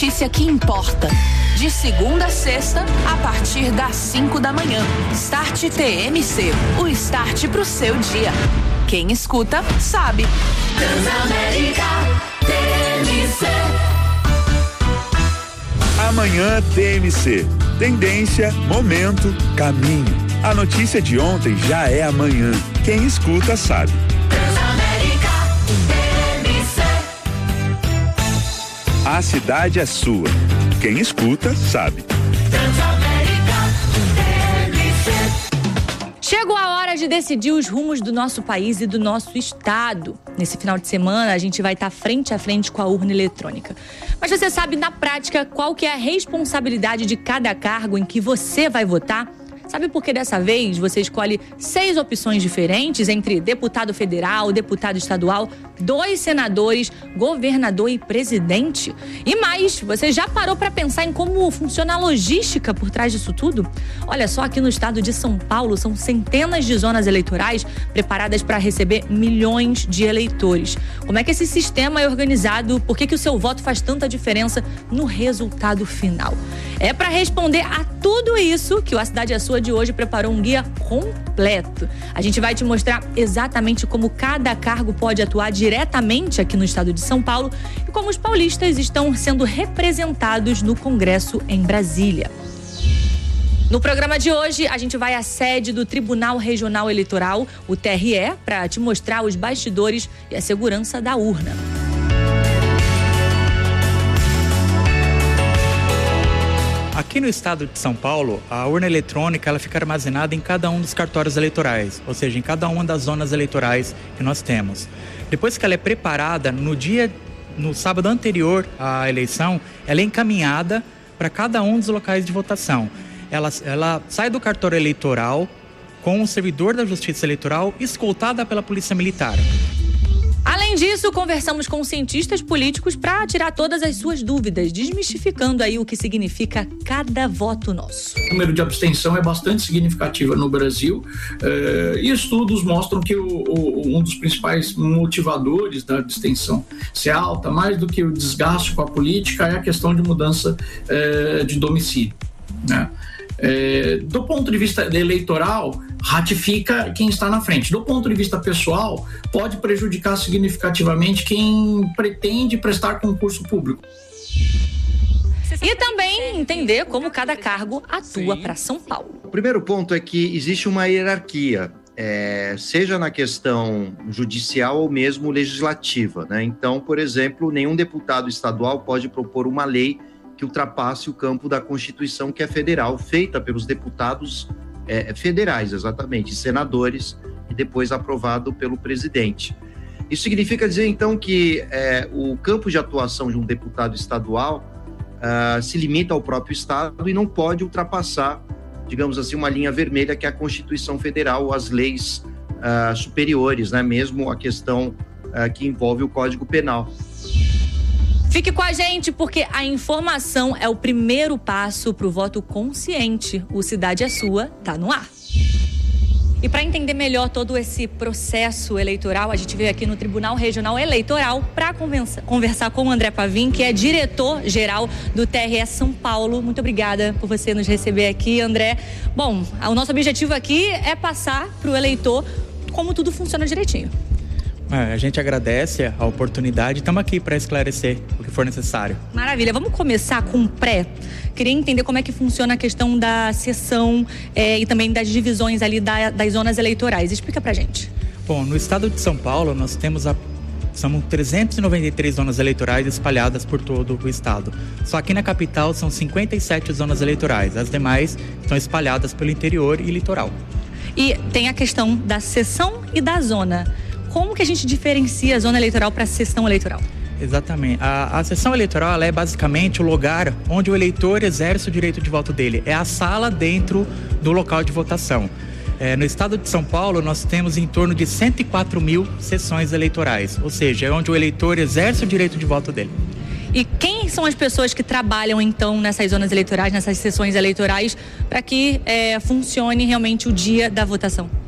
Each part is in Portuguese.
notícia que importa. De segunda a sexta, a partir das 5 da manhã. Start TMC, o start pro seu dia. Quem escuta, sabe. Transamérica TMC. Amanhã TMC. Tendência, momento, caminho. A notícia de ontem já é amanhã. Quem escuta, sabe. Transamérica TMC. A cidade é sua. Quem escuta, sabe. Transamérica TMC. Chegou a hora de decidir os rumos do nosso país e do nosso estado. Nesse final de semana, a gente vai estar frente a frente com a urna eletrônica. Mas você sabe, na prática, qual que é a responsabilidade de cada cargo em que você vai votar? Sabe por que dessa vez você escolhe 6 opções diferentes entre deputado federal, deputado estadual, 2 senadores, governador e presidente? E mais, você já parou para pensar em como funciona a logística por trás disso tudo? Olha só, aqui no estado de São Paulo são centenas de zonas eleitorais preparadas para receber milhões de eleitores. Como é que esse sistema é organizado? Por que o seu voto faz tanta diferença no resultado final? É para responder a tudo isso que o A Cidade é Sua de hoje preparou um guia completo. A gente vai te mostrar exatamente como cada cargo pode atuar diretamente aqui no estado de São Paulo e como os paulistas estão sendo representados no Congresso em Brasília. No programa de hoje, a gente vai à sede do Tribunal Regional Eleitoral, o TRE, para te mostrar os bastidores e a segurança da urna. Aqui no estado de São Paulo, a urna eletrônica ela fica armazenada em cada um dos cartórios eleitorais, ou seja, em cada uma das zonas eleitorais que nós temos. Depois que ela é preparada, no sábado anterior à eleição, ela é encaminhada para cada um dos locais de votação. Ela sai do cartório eleitoral com o servidor da Justiça Eleitoral, escoltada pela Polícia Militar. Além disso, conversamos com cientistas políticos para tirar todas as suas dúvidas, desmistificando aí o que significa cada voto nosso. O número de abstenção é bastante significativo no Brasil e estudos mostram que um dos principais motivadores da abstenção ser alta, mais do que o desgaste com a política, é a questão de mudança de domicílio, né? Do ponto de vista eleitoral, ratifica quem está na frente. Do ponto de vista pessoal, pode prejudicar significativamente quem pretende prestar concurso público. E também entender como cada cargo atua para São Paulo. O primeiro ponto é que existe uma hierarquia, seja na questão judicial ou mesmo legislativa, né? Então, por exemplo, nenhum deputado estadual pode propor uma lei que ultrapasse o campo da Constituição, que é federal, feita pelos deputados federais, exatamente, senadores, e depois aprovado pelo presidente. Isso significa dizer, então, que o campo de atuação de um deputado estadual se limita ao próprio estado e não pode ultrapassar, digamos assim, uma linha vermelha que é a Constituição Federal ou as leis superiores, né? Mesmo a questão que envolve o Código Penal. Fique com a gente, porque a informação é o primeiro passo para o voto consciente. O Cidade é Sua tá no ar. E para entender melhor todo esse processo eleitoral, a gente veio aqui no Tribunal Regional Eleitoral para conversar com o André Pavim, que é diretor-geral do TRE São Paulo. Muito obrigada por você nos receber aqui, André. Bom, o nosso objetivo aqui é passar para o eleitor como tudo funciona direitinho. A gente agradece a oportunidade, estamos aqui para esclarecer o que for necessário. Maravilha, vamos começar com o pré. Queria entender como é que funciona a questão da sessão e também das divisões ali das zonas eleitorais. Explica pra gente. Bom, no estado de São Paulo nós temos são 393 zonas eleitorais espalhadas por todo o estado. Só aqui na capital são 57 zonas eleitorais, as demais estão espalhadas pelo interior e litoral. E tem a questão da sessão e da zona. Como que a gente diferencia a zona eleitoral para a sessão eleitoral? Exatamente. A sessão eleitoral ela é basicamente o lugar onde o eleitor exerce o direito de voto dele. É a sala dentro do local de votação. No estado de São Paulo, nós temos em torno de 104 mil sessões eleitorais. Ou seja, é onde o eleitor exerce o direito de voto dele. E quem são as pessoas que trabalham, então, nessas zonas eleitorais, nessas sessões eleitorais, para que funcione realmente o dia da votação?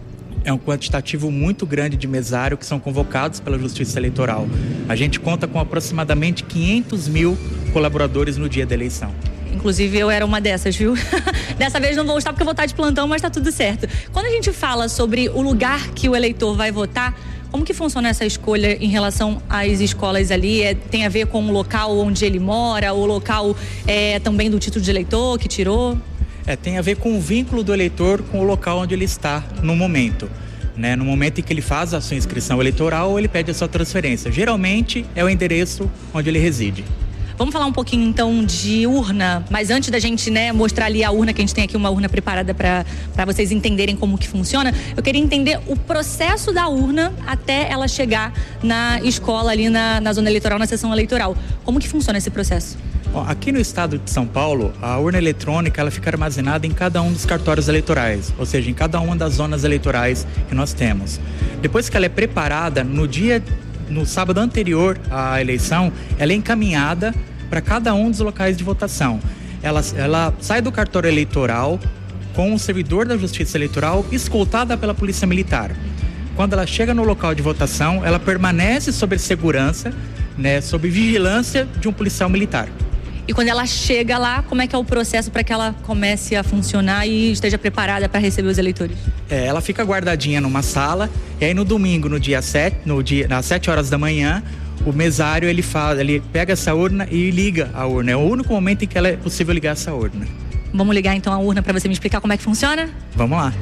É um quantitativo muito grande de mesário que são convocados pela Justiça Eleitoral. A gente conta com aproximadamente 500 mil colaboradores no dia da eleição. Inclusive eu era uma dessas, viu? Dessa vez não vou estar porque eu vou estar de plantão, mas tá tudo certo. Quando a gente fala sobre o lugar que o eleitor vai votar, como que funciona essa escolha em relação às escolas ali? Tem a ver com o local onde ele mora, o local também do título de eleitor que tirou? Tem a ver com o vínculo do eleitor com o local onde ele está no momento. Né? No momento em que ele faz a sua inscrição eleitoral ou ele pede a sua transferência. Geralmente é o endereço onde ele reside. Vamos falar um pouquinho então de urna, mas antes da gente mostrar ali a urna, que a gente tem aqui uma urna preparada para vocês entenderem como que funciona, eu queria entender o processo da urna até ela chegar na escola ali na zona eleitoral, na sessão eleitoral. Como que funciona esse processo? Bom, aqui no estado de São Paulo, a urna eletrônica ela fica armazenada em cada um dos cartórios eleitorais, ou seja, em cada uma das zonas eleitorais que nós temos. Depois que ela é preparada, no sábado anterior à eleição, ela é encaminhada para cada um dos locais de votação. Ela sai do cartório eleitoral com o servidor da Justiça Eleitoral escoltada pela Polícia Militar. Quando ela chega no local de votação, ela permanece sob segurança, sob vigilância de um policial militar. E quando ela chega lá, como é que é o processo para que ela comece a funcionar e esteja preparada para receber os eleitores? Ela fica guardadinha numa sala e aí no domingo, às 7 horas da manhã, o mesário ele pega essa urna e liga a urna. É o único momento em que é possível ligar essa urna. Vamos ligar então a urna para você me explicar como é que funciona? Vamos lá.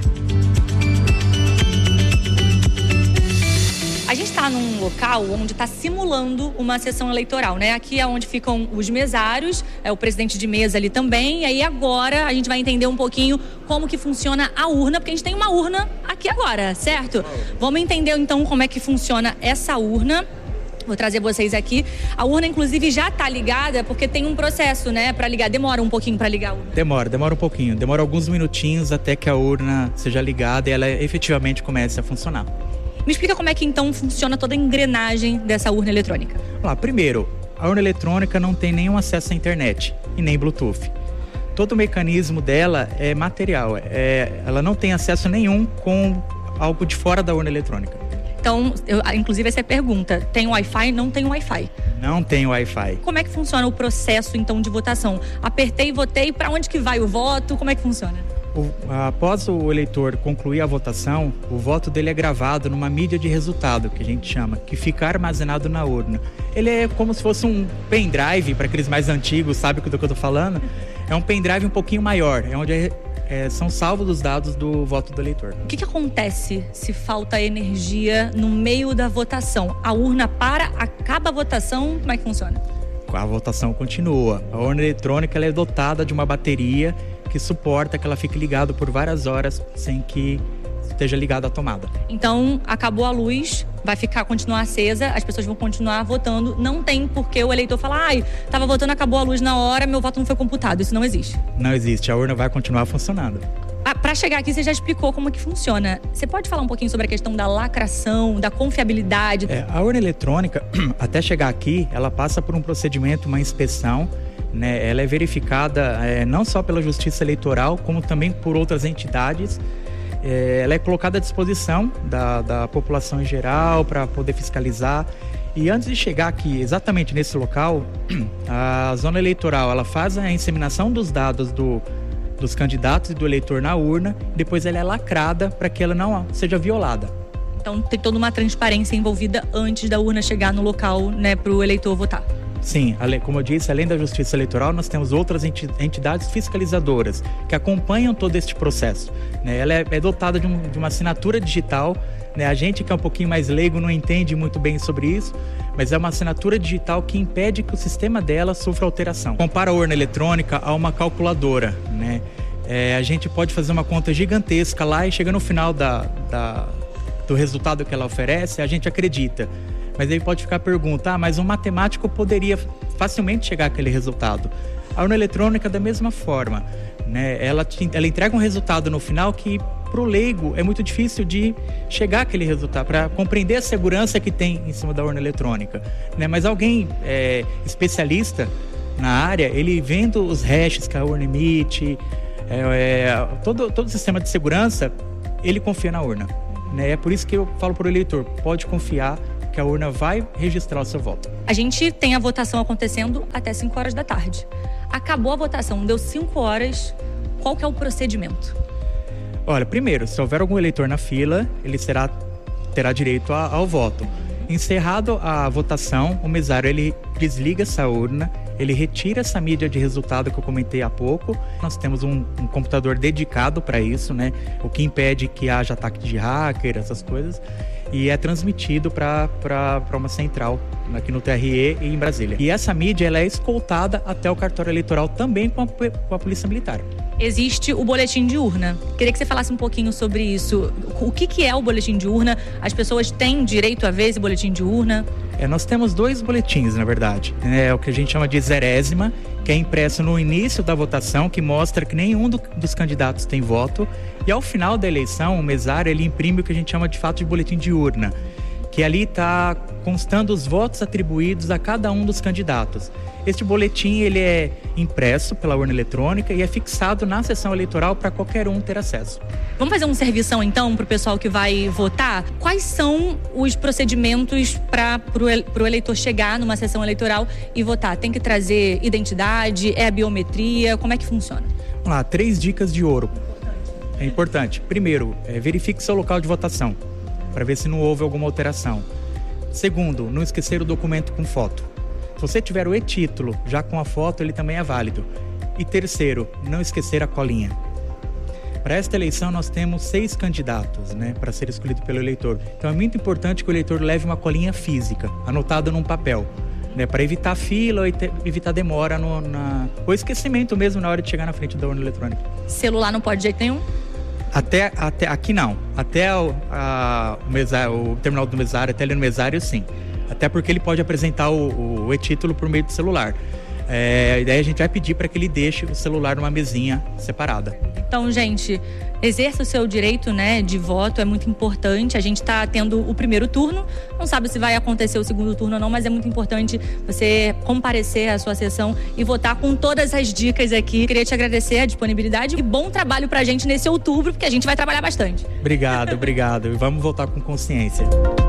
A gente está num local onde está simulando uma sessão eleitoral, né? Aqui é onde ficam os mesários, o presidente de mesa ali também. E aí agora a gente vai entender um pouquinho como que funciona a urna, porque a gente tem uma urna aqui agora, certo? Vamos entender então como é que funciona essa urna. Vou trazer vocês aqui. A urna, inclusive, já está ligada, porque tem um processo, para ligar. Demora um pouquinho para ligar a urna? Demora um pouquinho. Demora alguns minutinhos até que a urna seja ligada e ela efetivamente comece a funcionar. Me explica como é que então funciona toda a engrenagem dessa urna eletrônica. Vamos lá, primeiro, a urna eletrônica não tem nenhum acesso à internet e nem Bluetooth. Todo o mecanismo dela é material, ela não tem acesso nenhum com algo de fora da urna eletrônica. Então, inclusive essa é a pergunta, tem Wi-Fi? Não tem Wi-Fi. Não tem Wi-Fi. Como é que funciona o processo então de votação? Apertei e votei, para onde que vai o voto? Como é que funciona? Após o eleitor concluir a votação, o voto dele é gravado numa mídia de resultado, que a gente chama, que fica armazenado na urna. Ele é como se fosse um pendrive, para aqueles mais antigos, sabe do que eu estou falando? É um pendrive um pouquinho maior, onde são salvos os dados do voto do eleitor. O que acontece se falta energia no meio da votação? A urna acaba a votação, como é que funciona? A votação continua. A urna eletrônica ela é dotada de uma bateria que suporta que ela fique ligada por várias horas sem que esteja ligada à tomada. Então, acabou a luz, vai continuar acesa, as pessoas vão continuar votando. Não tem porque o eleitor falar, estava votando, acabou a luz na hora, meu voto não foi computado. Isso não existe. Não existe, a urna vai continuar funcionando. Para chegar aqui, você já explicou como é que funciona. Você pode falar um pouquinho sobre a questão da lacração, da confiabilidade? A urna eletrônica, até chegar aqui, ela passa por um procedimento, uma inspeção, ela é verificada não só pela Justiça Eleitoral, como também por outras entidades. Ela é colocada à disposição da população em geral para poder fiscalizar. E antes de chegar aqui, exatamente nesse local, a zona eleitoral ela faz a inseminação dos dados dos candidatos e do eleitor na urna, depois ela é lacrada para que ela não seja violada. Então tem toda uma transparência envolvida antes da urna chegar no local, para o eleitor votar. Sim, como eu disse, além da Justiça Eleitoral, nós temos outras entidades fiscalizadoras que acompanham todo este processo. Ela é dotada de uma assinatura digital. A gente que é um pouquinho mais leigo não entende muito bem sobre isso, mas é uma assinatura digital que impede que o sistema dela sofra alteração. Compara a urna eletrônica a uma calculadora. A gente pode fazer uma conta gigantesca lá e chega no final do resultado que ela oferece, a gente acredita. Mas aí pode ficar a pergunta, mas um matemático poderia facilmente chegar àquele resultado. A urna eletrônica da mesma forma, ela entrega um resultado no final que para o leigo é muito difícil de chegar àquele resultado, para compreender a segurança que tem em cima da urna eletrônica. Mas alguém especialista na área, ele vendo os hashes que a urna emite, todo o sistema de segurança, ele confia na urna. né? É por isso que eu falo para o eleitor, pode confiar que a urna vai registrar o seu voto. A gente tem a votação acontecendo até 5 horas da tarde. Acabou a votação, deu 5 horas, qual que é o procedimento? Olha, primeiro, se houver algum eleitor na fila, ele terá direito ao voto. Encerrado a votação, o mesário ele desliga essa urna, ele retira essa mídia de resultado que eu comentei há pouco. Nós temos um computador dedicado para isso, né? O que impede que haja ataque de hacker, essas coisas. E é transmitido para uma central aqui no TRE e em Brasília. E essa mídia ela é escoltada até o cartório eleitoral também com a Polícia Militar. Existe o boletim de urna. Queria que você falasse um pouquinho sobre isso. O que é o boletim de urna? As pessoas têm direito a ver esse boletim de urna? Nós temos 2 boletins, na verdade. É o que a gente chama de zerésima, que é impresso no início da votação, que mostra que nenhum dos candidatos tem voto. E ao final da eleição, o mesário ele imprime o que a gente chama de fato de boletim de urna, que ali está constando os votos atribuídos a cada um dos candidatos. Este boletim ele é impresso pela urna eletrônica e é fixado na sessão eleitoral para qualquer um ter acesso. Vamos fazer um servição então para o pessoal que vai votar? Quais são os procedimentos para o eleitor chegar numa sessão eleitoral e votar? Tem que trazer identidade? É a biometria? Como é que funciona? Vamos lá, 3 dicas de ouro. É importante. Primeiro, verifique seu local de votação, para ver se não houve alguma alteração. Segundo, não esquecer o documento com foto. Se você tiver o e-título já com a foto, ele também é válido. E terceiro, não esquecer a colinha. Para esta eleição, nós temos 6 candidatos, né, para ser escolhido pelo eleitor. Então é muito importante que o eleitor leve uma colinha física, anotada num papel, né, para evitar fila ou evitar demora ou esquecimento mesmo na hora de chegar na frente da urna eletrônica. Celular não pode de jeito nenhum? Até aqui não. Até o terminal do mesário, até ali no mesário, sim. Até porque ele pode apresentar o e-título por meio do celular. E daí a gente vai pedir para que ele deixe o celular numa mesinha separada. Então, gente, exerça o seu direito, né, de voto, é muito importante. A gente está tendo o primeiro turno, não sabe se vai acontecer o segundo turno ou não, mas é muito importante você comparecer à sua sessão e votar com todas as dicas aqui. Queria te agradecer a disponibilidade e bom trabalho pra gente nesse outubro, porque a gente vai trabalhar bastante. Obrigado. E vamos votar com consciência.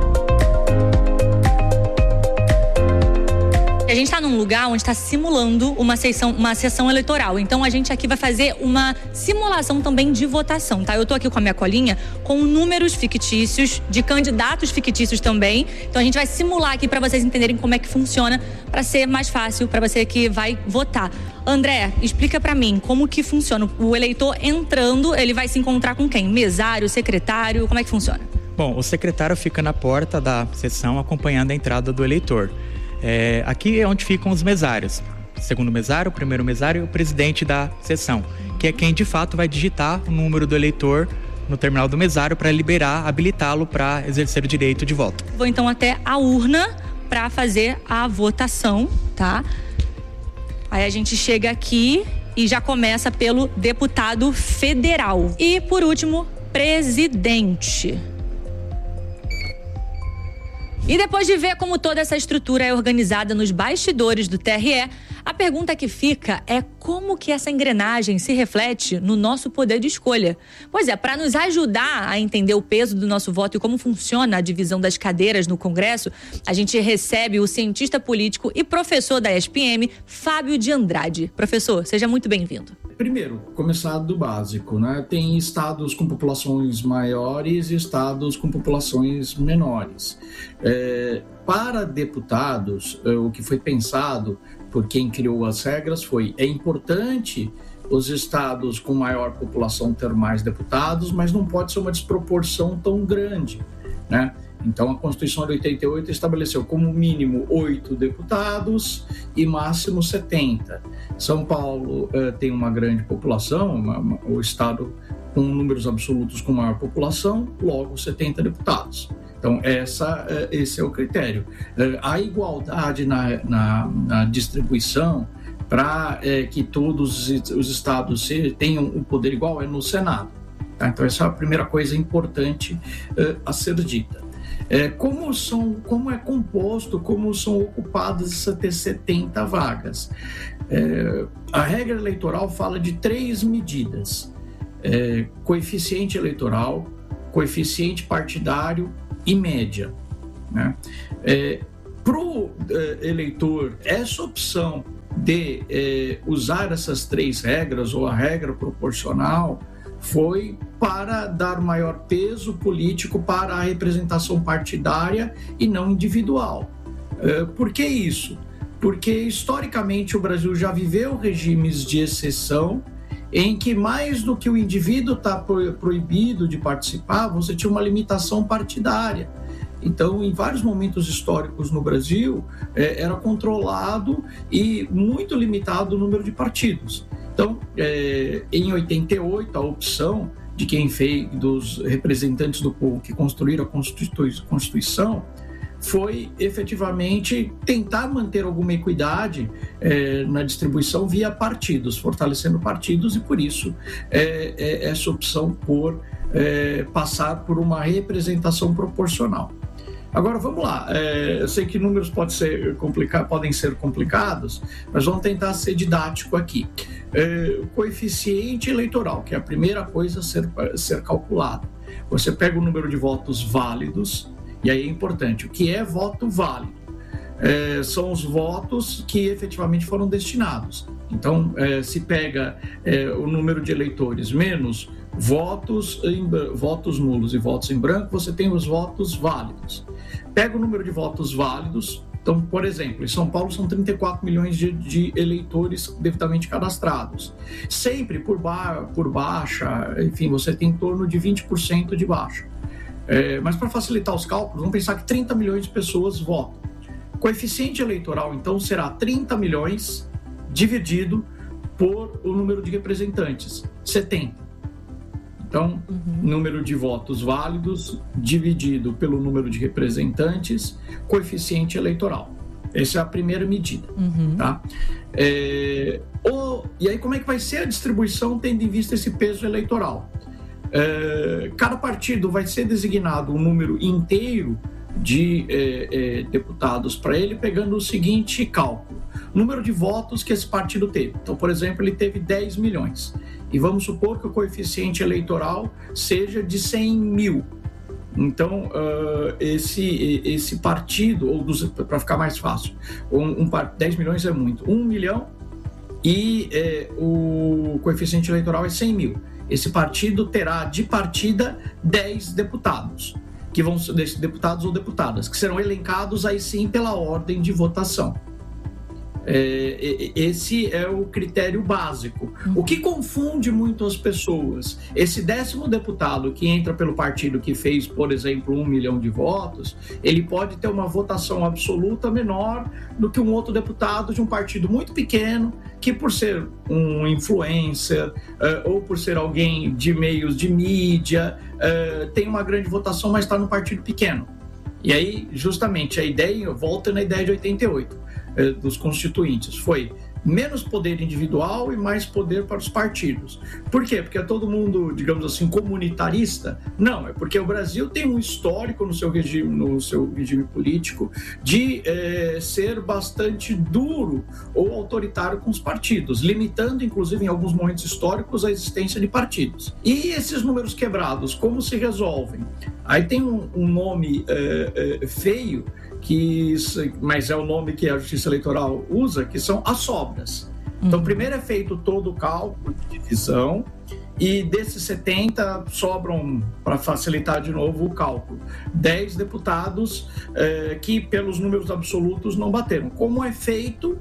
A gente está num lugar onde está simulando uma sessão eleitoral. Então a gente aqui vai fazer uma simulação também de votação, tá? Eu tô aqui com a minha colinha com números fictícios, de candidatos fictícios também. Então a gente vai simular aqui para vocês entenderem como é que funciona, para ser mais fácil para você que vai votar. André, explica para mim como que funciona. O eleitor entrando, ele vai se encontrar com quem? Mesário, secretário, como é que funciona? Bom, o secretário fica na porta da sessão acompanhando a entrada do eleitor. Aqui é onde ficam os mesários. Segundo mesário, o primeiro mesário e o presidente da sessão, que é quem de fato vai digitar o número do eleitor no terminal do mesário para habilitá-lo para exercer o direito de voto. Vou então até a urna para fazer a votação, tá? Aí a gente chega aqui e já começa pelo deputado federal. E por último, presidente. E depois de ver como toda essa estrutura é organizada nos bastidores do TRE, a pergunta que fica é como que essa engrenagem se reflete no nosso poder de escolha. Pois é, para nos ajudar a entender o peso do nosso voto e como funciona a divisão das cadeiras no Congresso, a gente recebe o cientista político e professor da ESPM, Fábio de Andrade. Professor, seja muito bem-vindo. Primeiro, começar do básico, né? Tem estados com populações maiores e estados com populações menores. Para deputados, o que foi pensado por quem criou as regras é importante os estados com maior população ter mais deputados, mas não pode ser uma desproporção tão grande, né? Então, a Constituição de 88 estabeleceu como mínimo 8 deputados e máximo 70. São Paulo tem uma grande população, o estado com números absolutos com maior população, logo 70 deputados. Então, esse é o critério. A igualdade na distribuição para que todos os estados tenham o poder igual é no Senado. Tá? Então, essa é a primeira coisa importante a ser dita. Como é composto, como são ocupadas essas 70 vagas. A regra eleitoral fala de 3 medidas. Coeficiente eleitoral, coeficiente partidário e média, né? Para o eleitor, essa opção de usar essas 3 regras ou a regra proporcional foi para dar maior peso político para a representação partidária e não individual. Por que isso? Porque historicamente o Brasil já viveu regimes de exceção em que mais do que o indivíduo está proibido de participar, você tinha uma limitação partidária. Então, em vários momentos históricos no Brasil, era controlado e muito limitado o número de partidos. Então, em 88, a opção de quem fez, dos representantes do povo que construíram a Constituição, foi efetivamente tentar manter alguma equidade na distribuição via partidos, fortalecendo partidos, e por isso essa opção por passar por uma representação proporcional. Agora, vamos lá. Eu sei que números podem ser complicados, mas vamos tentar ser didático aqui. O coeficiente eleitoral, que é a primeira coisa a ser calculada. Você pega o número de votos válidos, e aí é importante. O que é voto válido? São os votos que efetivamente foram destinados. Então, se pega o número de eleitores menos votos nulos e votos em branco, você tem os votos válidos. Pega o número de votos válidos. Então, por exemplo, em São Paulo são 34 milhões de eleitores devidamente cadastrados. Sempre por baixa, enfim, você tem em torno de 20% de baixa. Mas para facilitar os cálculos, vamos pensar que 30 milhões de pessoas votam. O coeficiente eleitoral, então, será 30 milhões dividido por o número de representantes, 70. Então, número de votos válidos dividido pelo número de representantes, coeficiente eleitoral. Essa é a primeira medida. Tá? E aí, como é que vai ser a distribuição tendo em vista esse peso eleitoral? Cada partido vai ser designado um número inteiro de deputados para ele, pegando o seguinte cálculo: número de votos que esse partido teve. Então, por exemplo, ele teve 10 milhões. E vamos supor que o coeficiente eleitoral seja de 100 mil. Então, esse partido, ou para ficar mais fácil, 10 milhões é muito, 1 milhão e o coeficiente eleitoral é 100 mil. Esse partido terá de partida 10 deputados, que vão ser deputados ou deputadas, que serão elencados aí sim pela ordem de votação. Esse é o critério básico. O que confunde muito as pessoas, esse 10º deputado que entra pelo partido que fez, por exemplo, 1 milhão de votos, ele pode ter uma votação absoluta menor do que um outro deputado de um partido muito pequeno, que por ser um influencer ou por ser alguém de meios de mídia, tem uma grande votação, mas está num partido pequeno. E aí, justamente, a ideia volta na ideia de 88 dos constituintes, foi menos poder individual e mais poder para os partidos. Por quê? Porque é todo mundo, digamos assim, comunitarista? Não, é porque o Brasil tem um histórico no seu regime político de ser bastante duro ou autoritário com os partidos, limitando, inclusive, em alguns momentos históricos, a existência de partidos. E esses números quebrados, como se resolvem? Aí tem um nome feio, mas é o nome que a Justiça Eleitoral usa, que são as sobras. Então, primeiro é feito todo o cálculo de divisão, e desses 70 sobram, para facilitar de novo o cálculo, 10 deputados que, pelos números absolutos, não bateram. Como é feito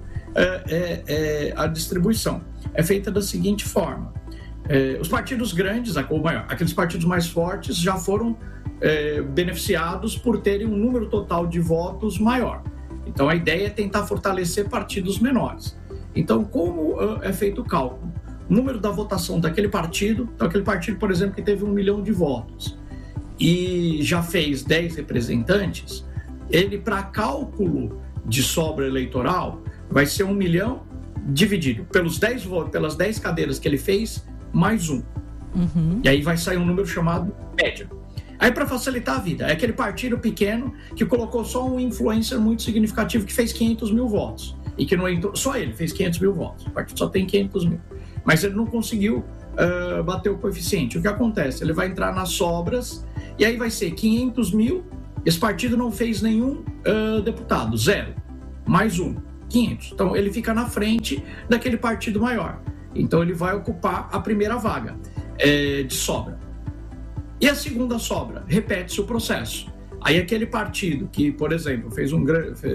a distribuição? É feita da seguinte forma: os partidos grandes, ou maior, aqueles partidos mais fortes, já foram beneficiados por terem um número total de votos maior. Então, a ideia é tentar fortalecer partidos menores. Então, como é feito o cálculo? O número da votação daquele partido, então aquele partido, por exemplo, que teve 1 milhão de votos e já fez 10 representantes, ele, para cálculo de sobra eleitoral, vai ser 1 milhão dividido pelas 10 cadeiras que ele fez, mais 1. E aí vai sair um número chamado média. Aí, para facilitar a vida, é aquele partido pequeno que colocou só um influencer muito significativo que fez 500 mil votos. E que não entrou, só ele fez 500 mil votos. O partido só tem 500 mil. Mas ele não conseguiu bater o coeficiente. O que acontece? Ele vai entrar nas sobras e aí vai ser 500 mil, esse partido não fez nenhum deputado, 0, mais 1, 500. Então, ele fica na frente daquele partido maior. Então, ele vai ocupar a primeira vaga de sobra. E a segunda sobra, repete-se o processo. Aí aquele partido que, por exemplo, fez um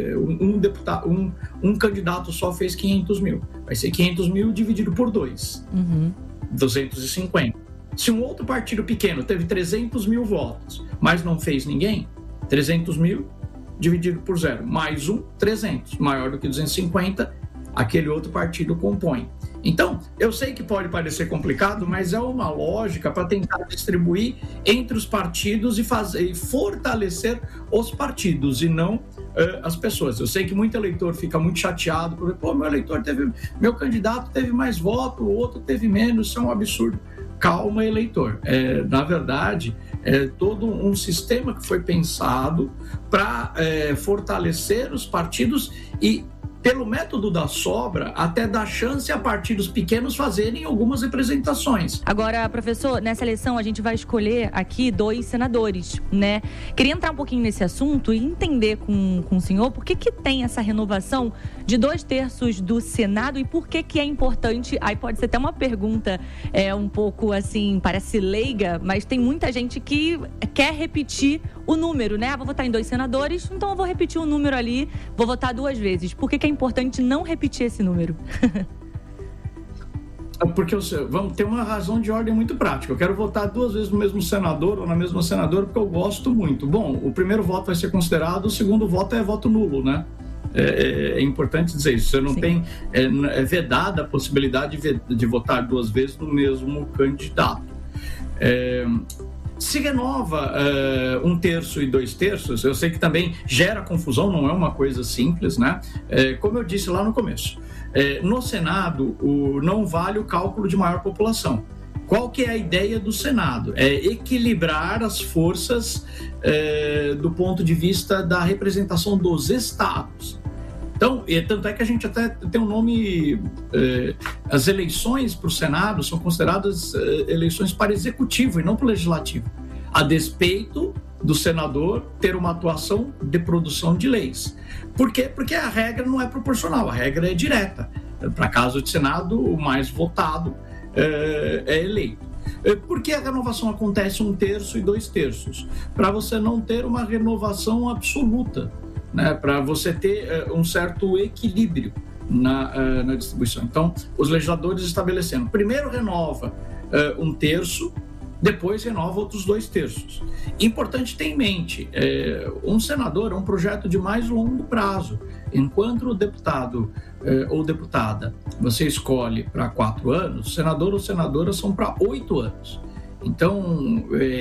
candidato só fez 500 mil. Vai ser 500 mil dividido por 2. 250. Se um outro partido pequeno teve 300 mil votos, mas não fez ninguém, 300 mil dividido por 0, mais 1, 300. Maior do que 250, aquele outro partido compõe. Então, eu sei que pode parecer complicado, mas é uma lógica para tentar distribuir entre os partidos e fortalecer os partidos e não as pessoas. Eu sei que muito eleitor fica muito chateado, porque, meu candidato teve mais voto, o outro teve menos, isso é um absurdo. Calma, eleitor. Na verdade, é todo um sistema que foi pensado para fortalecer os partidos e, pelo método da sobra, até dar chance a partidos pequenos fazerem algumas representações. Agora, professor, nessa eleição a gente vai escolher aqui 2 senadores, né? Queria entrar um pouquinho nesse assunto e entender com o senhor por que tem essa renovação de 2/3 do Senado e por que é importante. Aí pode ser até uma pergunta um pouco assim, parece leiga, mas tem muita gente que quer repetir o número, né? Vou votar em 2 senadores, então eu vou repetir o número ali, vou votar 2 vezes. Por que é importante não repetir esse número? Porque vamos ter uma razão de ordem muito prática. Eu quero votar 2 vezes no mesmo senador ou na mesma senadora porque eu gosto muito. Bom, o primeiro voto vai ser considerado, o segundo voto é voto nulo, né? É importante dizer isso. Você não tem... É vedada a possibilidade de votar 2 vezes no mesmo candidato. Se renova 1/3 e 2/3, eu sei que também gera confusão, não é uma coisa simples, né? Como eu disse lá no começo, no Senado não vale o cálculo de maior população. Qual que é a ideia do Senado? É equilibrar as forças do ponto de vista da representação dos estados. Então, tanto é que a gente até tem um nome... as eleições para o Senado são consideradas eleições para executivo e não para o legislativo, a despeito do senador ter uma atuação de produção de leis. Por quê? Porque a regra não é proporcional, a regra é direta. Para caso de Senado, o mais votado é eleito. Por que a renovação acontece 1/3 e 2/3? Para você não ter uma renovação absoluta, né, para você ter um certo equilíbrio na distribuição. Então, os legisladores estabelecendo, primeiro renova 1/3, depois renova outros 2/3. Importante ter em mente, um senador é um projeto de mais longo prazo. Enquanto o deputado ou deputada você escolhe para 4 anos, senador ou senadora são para 8 anos. Então,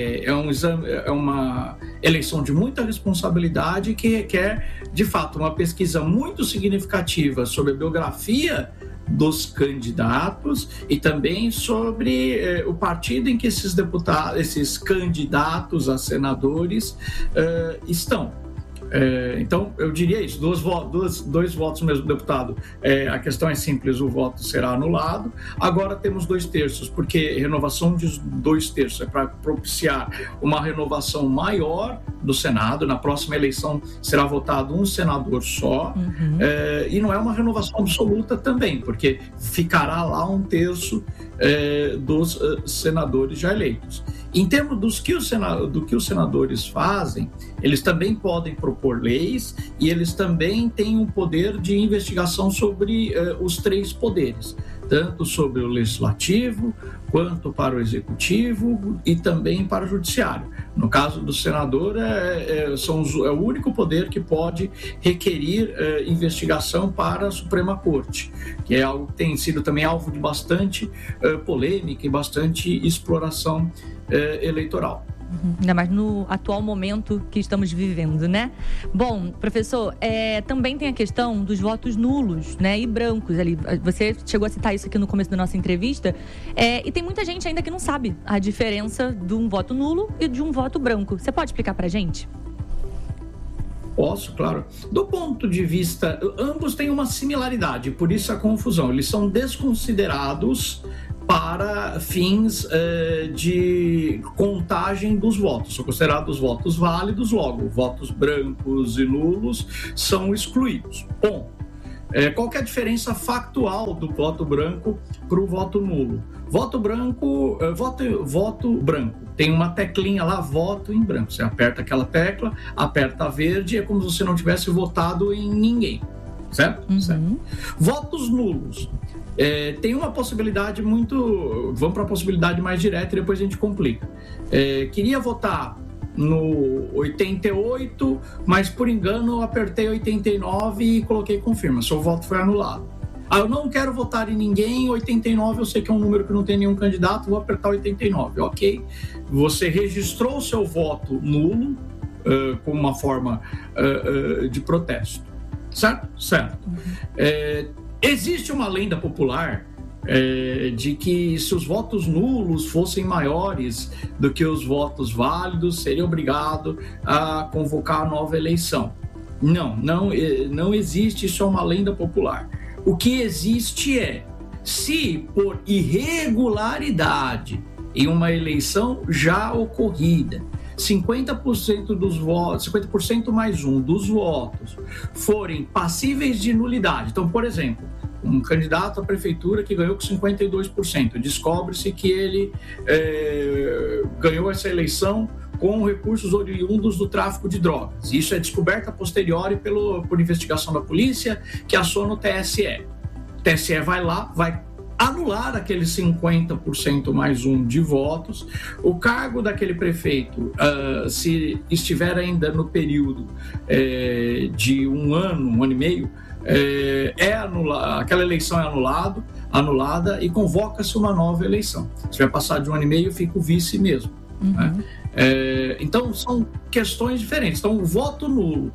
é uma eleição de muita responsabilidade que requer, de fato, uma pesquisa muito significativa sobre a biografia dos candidatos e também sobre o partido em que esses candidatos a senadores estão. Então, eu diria isso, dois votos no mesmo deputado. A questão é simples, o voto será anulado. Agora temos 2/3, porque renovação de 2/3 é para propiciar uma renovação maior do Senado. Na próxima eleição será votado um senador só. E não é uma renovação absoluta também, porque ficará lá 1/3 dos senadores já eleitos. Em termos do que os senadores fazem, eles também podem propor leis e eles também têm um poder de investigação sobre os 3 poderes, tanto sobre o legislativo, quanto para o executivo e também para o judiciário. No caso do senador, é o único poder que pode requerir investigação para a Suprema Corte, que é algo que tem sido também alvo de bastante polêmica e bastante exploração eleitoral. Ainda mais no atual momento que estamos vivendo, né? Bom, professor, também tem a questão dos votos nulos, né, e brancos ali. Você chegou a citar isso aqui no começo da nossa entrevista. E tem muita gente ainda que não sabe a diferença de um voto nulo e de um voto branco. Você pode explicar pra gente? Posso, claro. Do ponto de vista... Ambos têm uma similaridade, por isso a confusão. Eles são desconsiderados para fins de contagem dos votos. São considerados votos válidos, logo, votos brancos e nulos são excluídos. Bom, qual que é a diferença factual do voto branco para o voto nulo? Voto branco tem uma teclinha lá, voto em branco. Você aperta aquela tecla, aperta a verde, é como se você não tivesse votado em ninguém, certo? Uhum. Certo. Votos nulos. Tem uma possibilidade vamos para a possibilidade mais direta e depois a gente complica. Queria votar no 88, mas por engano eu apertei 89 e coloquei confirma, seu voto foi anulado. Eu não quero votar em ninguém, 89 eu sei que é um número que não tem nenhum candidato, vou apertar 89, ok. Você registrou o seu voto nulo com uma forma de protesto, certo? Certo. Existe uma lenda popular de que se os votos nulos fossem maiores do que os votos válidos, seria obrigado a convocar a nova eleição. Não existe, isso é uma lenda popular. O que existe se por irregularidade em uma eleição já ocorrida, 50% dos votos, 50% mais um dos votos forem passíveis de nulidade. Então, por exemplo, um candidato à prefeitura que ganhou com 52%, descobre-se que ele ganhou essa eleição com recursos oriundos do tráfico de drogas. Isso é descoberto a posteriori por investigação da polícia, que aciona o TSE. O TSE vai lá, vai anular aqueles 50% mais um de votos. O cargo daquele prefeito, se estiver ainda no período de um ano e meio, aquela eleição é anulada e convoca-se uma nova eleição. Se vai passar de um ano e meio, fica o vice mesmo. Uhum. Né? Então, são questões diferentes. Então, o voto nulo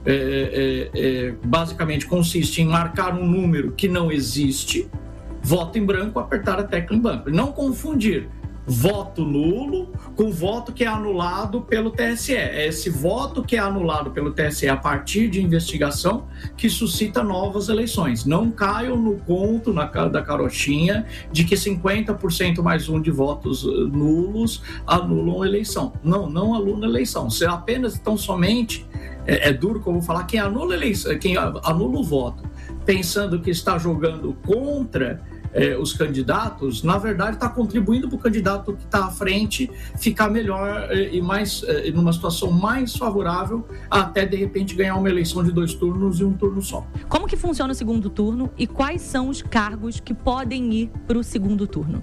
basicamente consiste em marcar um número que não existe, voto em branco, apertar a tecla em branco. Não confundir voto nulo com voto que é anulado pelo TSE. É esse voto que é anulado pelo TSE a partir de investigação que suscita novas eleições. Não caiam no conto da carochinha de que 50% mais um de votos nulos anulam a eleição. Não anula a eleição. Se apenas, tão somente, é duro como falar, quem anula a eleição, quem anula o voto pensando que está jogando contra os candidatos, na verdade está contribuindo para o candidato que está à frente ficar melhor e mais numa situação mais favorável, até de repente ganhar uma eleição de 2 turnos e um turno só. Como que funciona o segundo turno e quais são os cargos que podem ir para o segundo turno?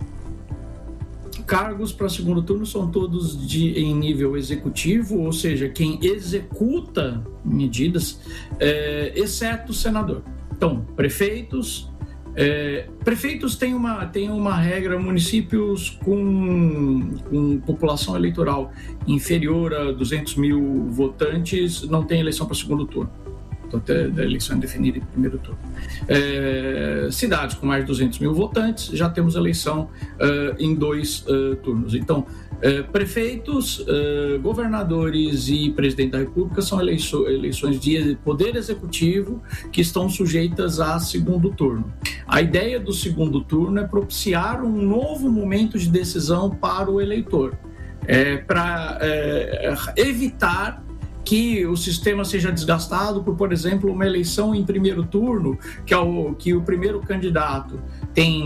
Cargos para segundo turno são todos em nível executivo, ou seja, quem executa medidas, exceto o senador. Então, prefeitos têm uma regra, municípios com população eleitoral inferior a 200 mil votantes não tem eleição para segundo turno. Então, a eleição é definida em primeiro turno. Cidades com mais de 200 mil votantes, já temos eleição em 2 turnos. Então, prefeitos, governadores e presidente da República são eleições de poder executivo que estão sujeitas a segundo turno. A ideia do segundo turno é propiciar um novo momento de decisão para o eleitor, para evitar que o sistema seja desgastado por exemplo, uma eleição em primeiro turno, que o primeiro candidato tem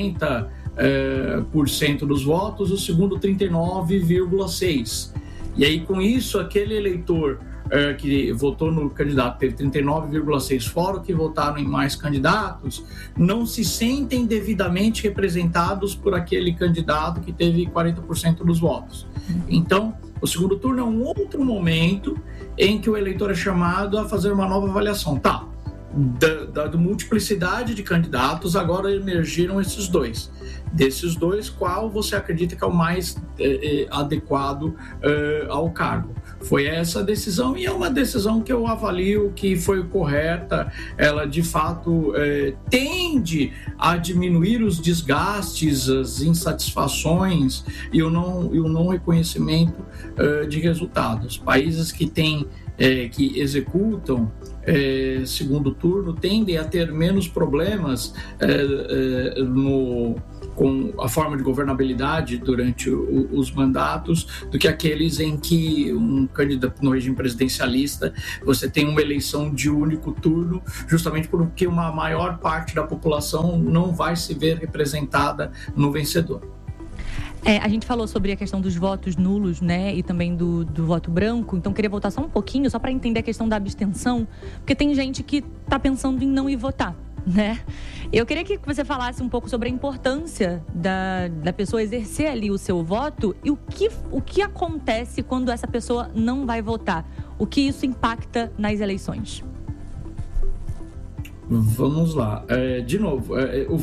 40% dos votos, o segundo 39,6%. E aí, com isso, aquele eleitor que votou no candidato teve 39,6%, fora o que votaram em mais candidatos, não se sentem devidamente representados por aquele candidato que teve 40% dos votos. Então, o segundo turno é um outro momento em que o eleitor é chamado a fazer uma nova avaliação. Da multiplicidade de candidatos, agora emergiram esses dois. Desses dois, qual você acredita que é o mais adequado ao cargo? Foi essa a decisão, e é uma decisão que eu avalio que foi correta. Ela, de fato, tende a diminuir os desgastes, as insatisfações e o não reconhecimento de resultados. Países que executam segundo turno tendem a ter menos problemas com a forma de governabilidade durante os mandatos do que aqueles em que um candidato no regime presidencialista você tem uma eleição de único turno, justamente porque uma maior parte da população não vai se ver representada no vencedor. A gente falou sobre a questão dos votos nulos, né, e também do voto branco, então queria voltar só um pouquinho, só para entender a questão da abstenção, porque tem gente que está pensando em não ir votar, né? Eu queria que você falasse um pouco sobre a importância da pessoa exercer ali o seu voto e o que acontece quando essa pessoa não vai votar, o que isso impacta nas eleições. Vamos lá, de novo,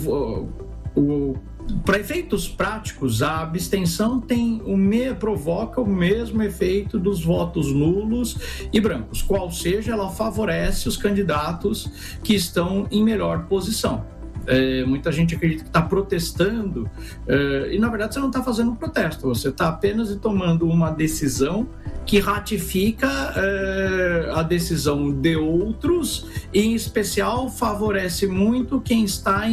para efeitos práticos, a abstenção provoca o mesmo efeito dos votos nulos e brancos, qual seja, ela favorece os candidatos que estão em melhor posição. Muita gente acredita que está protestando e na verdade você não está fazendo um protesto, você está apenas tomando uma decisão que ratifica a decisão de outros e em especial favorece muito quem estará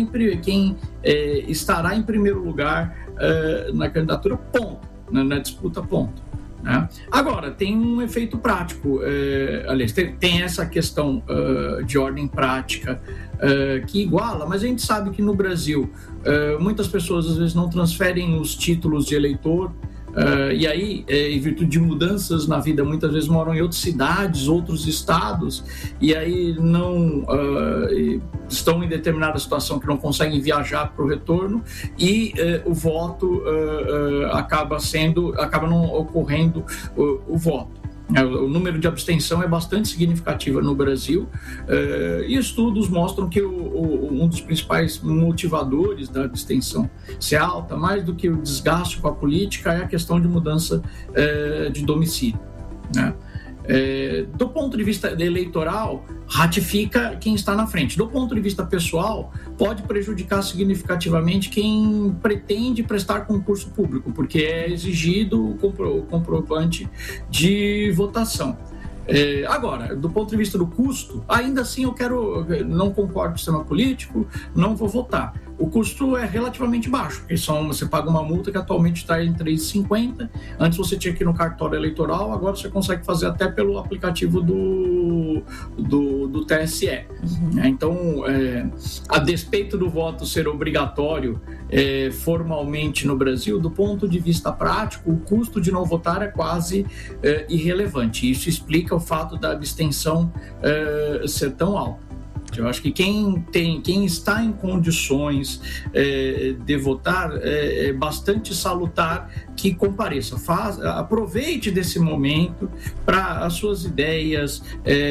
em primeiro lugar na candidatura, ponto, na disputa, ponto. Né? Agora, tem um efeito prático, aliás, tem essa questão de ordem prática que iguala, mas a gente sabe que no Brasil muitas pessoas às vezes não transferem os títulos de eleitor e aí, em virtude de mudanças na vida, muitas vezes moram em outras cidades, outros estados, e aí não estão em determinada situação que não conseguem viajar para o retorno e o voto acaba não ocorrendo o voto. O número de abstenção é bastante significativo no Brasil e estudos mostram que um dos principais motivadores da abstenção ser alta, mais do que o desgaste com a política, é a questão de mudança de domicílio, né? Do ponto de vista eleitoral, ratifica quem está na frente. Do ponto de vista pessoal, pode prejudicar significativamente quem pretende prestar concurso público, porque é exigido o comprovante de votação. Agora, do ponto de vista do custo, ainda assim não concordo com o sistema político, não vou votar. O custo é relativamente baixo, porque você paga uma multa que atualmente está em R$ 3,50. Antes você tinha que ir no cartório eleitoral, agora você consegue fazer até pelo aplicativo do TSE. Então, a despeito do voto ser obrigatório formalmente no Brasil, do ponto de vista prático, o custo de não votar é quase irrelevante. Isso explica o fato da abstenção ser tão alta. Eu acho que quem está em condições de votar é bastante salutar que compareça. Aproveite desse momento para as suas ideias,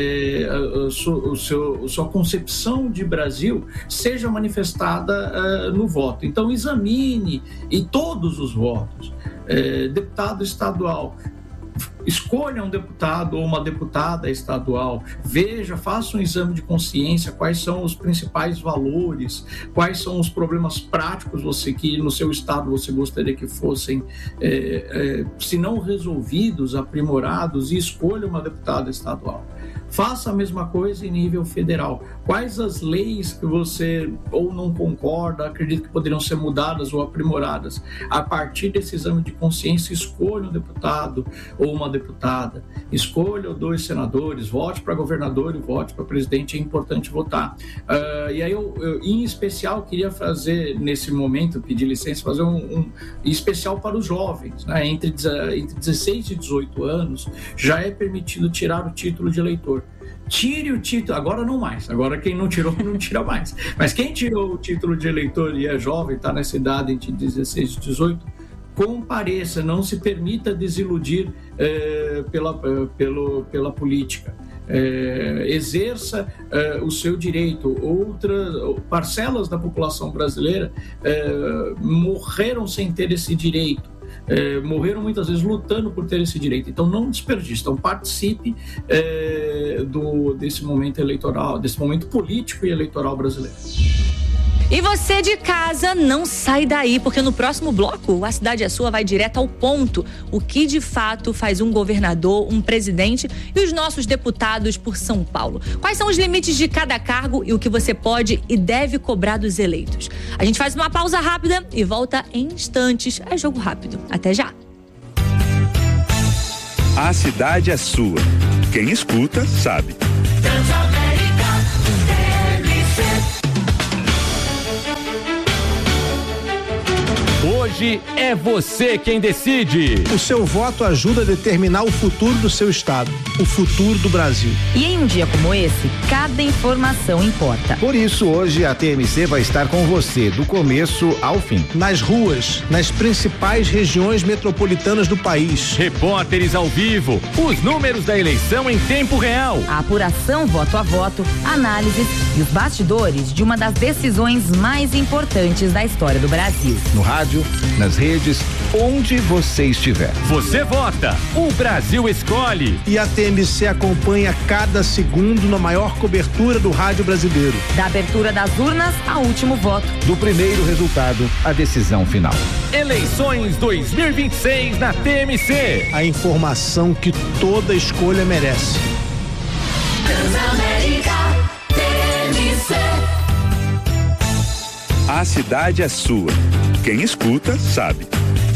sua concepção de Brasil seja manifestada no voto. Então examine e todos os votos. Deputado estadual, escolha um deputado ou uma deputada estadual, faça um exame de consciência, quais são os principais valores, quais são os problemas práticos que no seu estado você gostaria que fossem, se não resolvidos, aprimorados, e escolha uma deputada estadual. Faça a mesma coisa em nível federal. Quais as leis que você ou não concorda, acredita que poderiam ser mudadas ou aprimoradas? A partir desse exame de consciência, escolha um deputado ou uma deputada, escolha 2 senadores, vote para governador e vote para presidente, é importante votar. E aí eu em especial queria fazer nesse momento, pedir licença, fazer um especial para os jovens, né? Entre 16 e 18 anos já é permitido tirar o título de eleitor. Tire o título, agora não mais, agora quem não tirou não tira mais, mas quem tirou o título de eleitor e é jovem, está nessa idade entre 16 e 18, compareça, não se permita desiludir pela política. Exerça o seu direito. Outras parcelas da população brasileira morreram sem ter esse direito. Morreram muitas vezes lutando por ter esse direito. Então não desperdice, então participe desse momento eleitoral, desse momento político e eleitoral brasileiro. E você de casa, não sai daí, porque no próximo bloco, A Cidade é Sua vai direto ao ponto. O que de fato faz um governador, um presidente e os nossos deputados por São Paulo? Quais são os limites de cada cargo e o que você pode e deve cobrar dos eleitos? A gente faz uma pausa rápida e volta em instantes. É jogo rápido. Até já. A cidade é sua. Quem escuta, sabe. Hoje é você quem decide. O seu voto ajuda a determinar o futuro do seu estado, o futuro do Brasil. E em um dia como esse, cada informação importa. Por isso, hoje a TMC vai estar com você do começo ao fim. Nas ruas, nas principais regiões metropolitanas do país. Repórteres ao vivo, os números da eleição em tempo real. A apuração voto a voto, análises e os bastidores de uma das decisões mais importantes da história do Brasil. No rádio, nas redes, onde você estiver. Você vota, o Brasil escolhe. E a TMC acompanha cada segundo na maior cobertura do rádio brasileiro. Da abertura das urnas ao último voto. Do primeiro resultado à decisão final. Eleições 2026 na TMC. A informação que toda escolha merece. A cidade é sua. Quem escuta, sabe.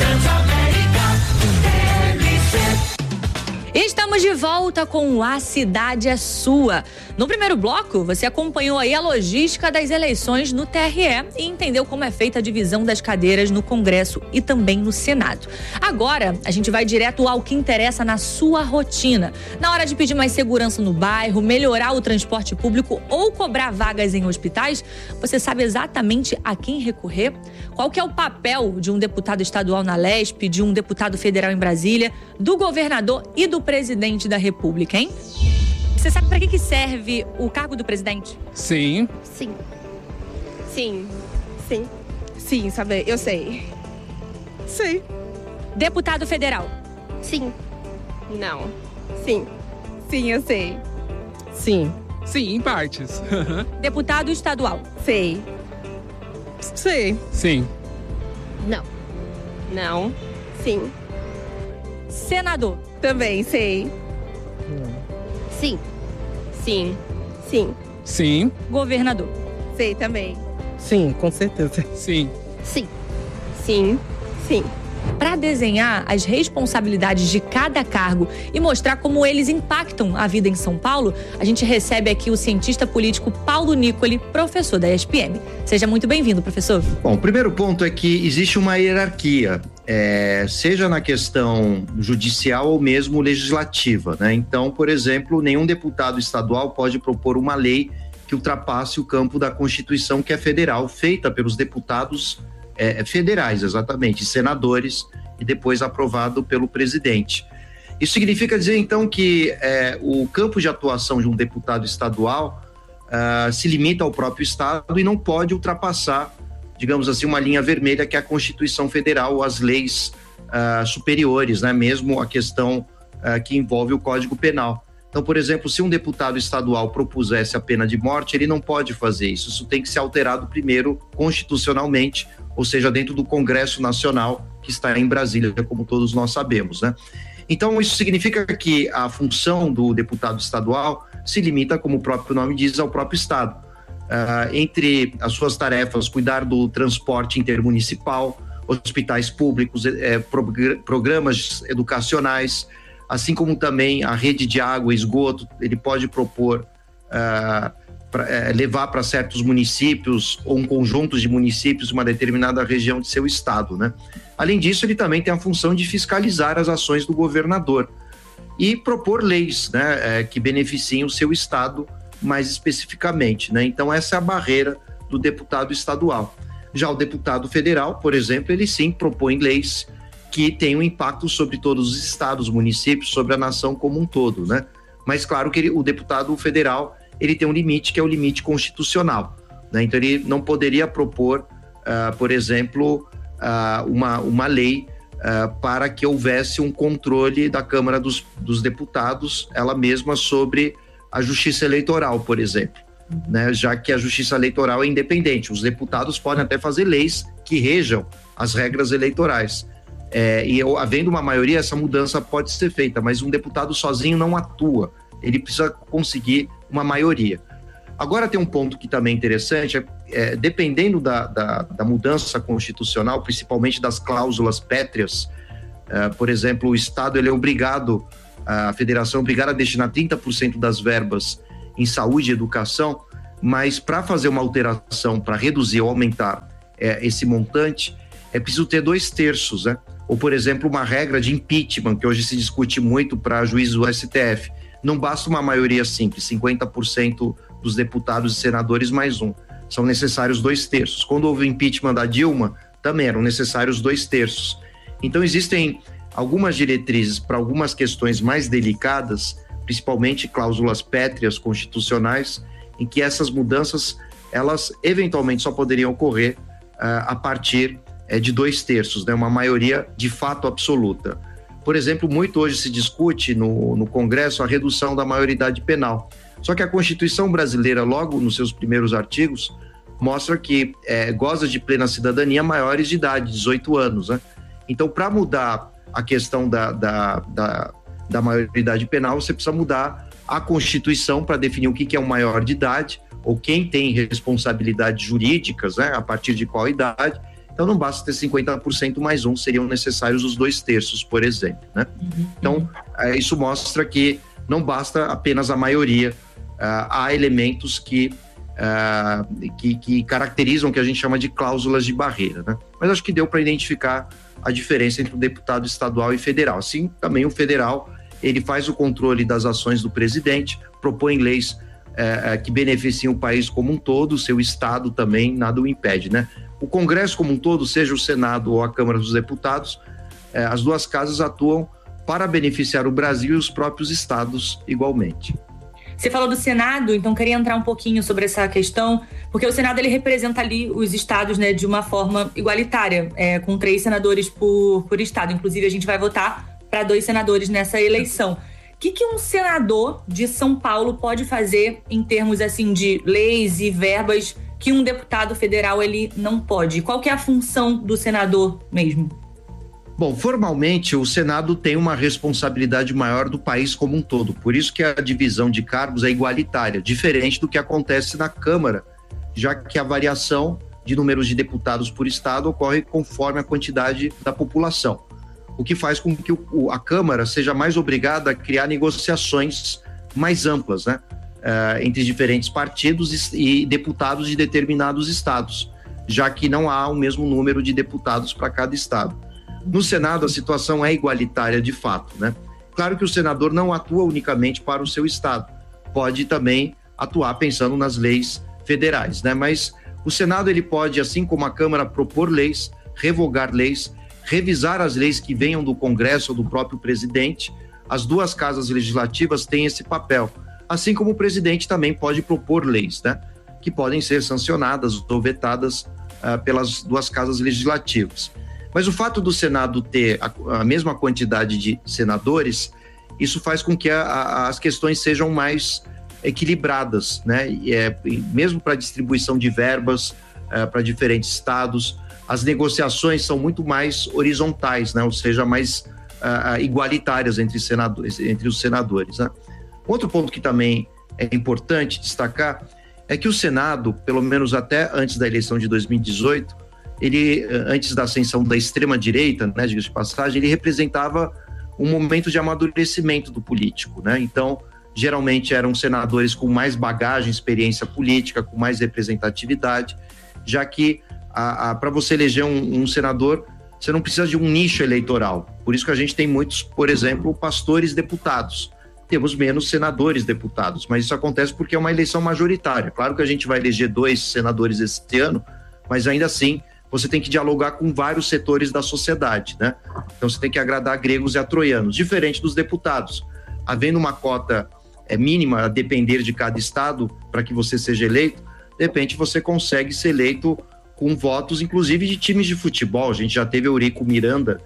Estamos de volta com A Cidade é Sua. No primeiro bloco, você acompanhou aí a logística das eleições no TRE e entendeu como é feita a divisão das cadeiras no Congresso e também no Senado. Agora, a gente vai direto ao que interessa na sua rotina. Na hora de pedir mais segurança no bairro, melhorar o transporte público ou cobrar vagas em hospitais, você sabe exatamente a quem recorrer? Qual que é o papel de um deputado estadual na Lesp, de um deputado federal em Brasília, do governador e do presidente da República, hein? Você sabe para que serve o cargo do presidente? Sim. Sim. Sim. Sim. Sim, sabe? Eu sei. Sei. Deputado federal? Sim. Não. Sim. Sim, eu sei. Sim. Sim, em partes. Deputado estadual? Sei. Sei. Sim. Não. Não. Sim. Senador? Também sei. Sim. Sim. Sim. Sim. Governador? Sei também. Sim, com certeza. Sim. Sim. Sim. Sim. Para desenhar as responsabilidades de cada cargo e mostrar como eles impactam a vida em São Paulo, a gente recebe aqui o cientista político Paulo Nicoli, professor da ESPM. Seja muito bem-vindo, professor. Bom, o primeiro ponto é que existe uma hierarquia, seja na questão judicial ou mesmo legislativa, né? Então, por exemplo, nenhum deputado estadual pode propor uma lei que ultrapasse o campo da Constituição, que é federal, feita pelos deputados federais, exatamente, senadores, e depois aprovado pelo presidente. Isso significa dizer, então, que o campo de atuação de um deputado estadual se limita ao próprio estado e não pode ultrapassar, digamos assim, uma linha vermelha que é a Constituição Federal ou as leis superiores, né? Mesmo a questão que envolve o Código Penal. Então, por exemplo, se um deputado estadual propusesse a pena de morte, ele não pode fazer isso. Isso tem que ser alterado primeiro constitucionalmente, ou seja, dentro do Congresso Nacional, que está em Brasília, como todos nós sabemos, né? Então, isso significa que a função do deputado estadual se limita, como o próprio nome diz, ao próprio estado. Entre as suas tarefas, cuidar do transporte intermunicipal, hospitais públicos, programas educacionais, assim como também a rede de água e esgoto. Ele pode propor levar para certos municípios ou um conjunto de municípios uma determinada região de seu estado, né? Além disso, ele também tem a função de fiscalizar as ações do governador e propor leis, né, que beneficiem o seu estado mais especificamente, né? Então, essa é a barreira do deputado estadual. Já o deputado federal, por exemplo, ele sim propõe leis que tenham impacto sobre todos os estados, municípios, sobre a nação como um todo, né? Mas claro que o deputado federal, ele tem um limite, que é o limite constitucional, né? Então ele não poderia propor, por exemplo, uma lei para que houvesse um controle da Câmara dos Deputados, ela mesma, sobre a justiça eleitoral, por exemplo, né, já que a Justiça Eleitoral é independente. Os deputados podem até fazer leis que rejam as regras eleitorais. Havendo uma maioria, essa mudança pode ser feita, mas um deputado sozinho não atua. Ele precisa conseguir uma maioria. Agora tem um ponto que também é interessante, dependendo da mudança constitucional, principalmente das cláusulas pétreas, por exemplo, o Estado ele é obrigado, a Federação é obrigada a destinar 30% das verbas em saúde e educação, mas para fazer uma alteração, para reduzir ou aumentar esse montante, é preciso ter 2/3, né? Ou, por exemplo, uma regra de impeachment, que hoje se discute muito para juízes do STF. Não basta uma maioria simples, 50% dos deputados e senadores mais um. São necessários 2/3. Quando houve o impeachment da Dilma, também eram necessários 2/3. Então, existem algumas diretrizes para algumas questões mais delicadas, principalmente cláusulas pétreas constitucionais, em que essas mudanças, elas eventualmente só poderiam ocorrer a partir de 2/3, né? Uma maioria de fato absoluta. Por exemplo, muito hoje se discute no Congresso a redução da maioridade penal. Só que a Constituição brasileira, logo nos seus primeiros artigos, mostra que goza de plena cidadania maiores de idade, 18 anos, né? Então, para mudar a questão da maioridade penal, você precisa mudar a Constituição para definir o que é um maior de idade, ou quem tem responsabilidades jurídicas, né, a partir de qual idade. Então, não basta ter 50% mais um, seriam necessários os 2/3, por exemplo, né? Então, isso mostra que não basta apenas a maioria, há elementos que caracterizam o que a gente chama de cláusulas de barreira, né? Mas acho que deu para identificar a diferença entre o deputado estadual e federal. Assim, também o federal, ele faz o controle das ações do presidente, propõe leis que beneficiam o país como um todo, o seu estado também, nada o impede, né? O Congresso como um todo, seja o Senado ou a Câmara dos Deputados, as duas casas atuam para beneficiar o Brasil e os próprios estados igualmente. Você falou do Senado, então queria entrar um pouquinho sobre essa questão, porque o Senado ele representa ali os estados, né, de uma forma igualitária, com 3 senadores por estado. Inclusive, a gente vai votar para 2 senadores nessa eleição. O que um senador de São Paulo pode fazer em termos assim de leis e verbas que um deputado federal ele não pode? Qual que é a função do senador mesmo? Bom, formalmente o Senado tem uma responsabilidade maior do país como um todo, por isso que a divisão de cargos é igualitária, diferente do que acontece na Câmara, já que a variação de números de deputados por estado ocorre conforme a quantidade da população, o que faz com que a Câmara seja mais obrigada a criar negociações mais amplas, né? Entre diferentes partidos e deputados de determinados estados, já que não há o mesmo número de deputados para cada estado. No Senado, a situação é igualitária de fato, né? Claro que o senador não atua unicamente para o seu estado, pode também atuar pensando nas leis federais, né? Mas o Senado ele pode, assim como a Câmara, propor leis, revogar leis, revisar as leis que venham do Congresso ou do próprio presidente. As duas casas legislativas têm esse papel. Assim como o presidente também pode propor leis, né, que podem ser sancionadas ou vetadas pelas duas casas legislativas. Mas o fato do Senado ter a mesma quantidade de senadores, isso faz com que as questões sejam mais equilibradas, né? Mesmo para a distribuição de verbas para diferentes estados, as negociações são muito mais horizontais, né? Ou seja, mais igualitárias entre os senadores, né? Outro ponto que também é importante destacar é que o Senado, pelo menos até antes da eleição de 2018, ele, antes da ascensão da extrema-direita, né, diga-se de passagem, ele representava um momento de amadurecimento do político, né? Então, geralmente eram senadores com mais bagagem, experiência política, com mais representatividade, já que para você eleger um senador, você não precisa de um nicho eleitoral. Por isso que a gente tem muitos, por exemplo, pastores deputados. Temos menos senadores deputados, mas isso acontece porque é uma eleição majoritária. Claro que a gente vai eleger 2 senadores esse ano, mas ainda assim você tem que dialogar com vários setores da sociedade, né? Então você tem que agradar a gregos e a troianos, diferente dos deputados. Havendo uma cota mínima a depender de cada estado para que você seja eleito, de repente você consegue ser eleito com votos, inclusive de times de futebol. A gente já teve Eurico Miranda,